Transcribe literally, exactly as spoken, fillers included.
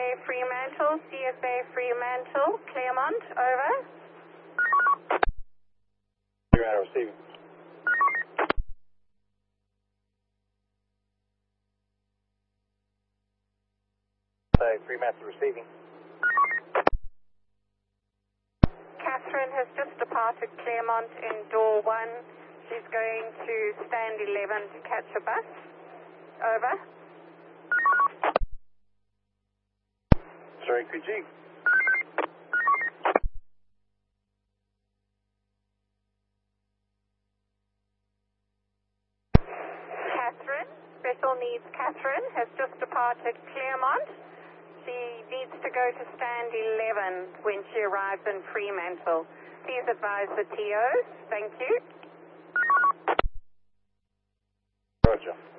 Fremantle, C S A Fremantle, Claremont, over. Fremantle receiving. Say Fremantle receiving. Catherine has just departed Claremont in door one. She's going to stand eleven to catch a bus. Over. Sorry, could you? Catherine, special needs Catherine, has just departed Claremont. She needs to go to stand eleven when she arrives in Fremantle. Please advise the T Os. Thank you. Roger.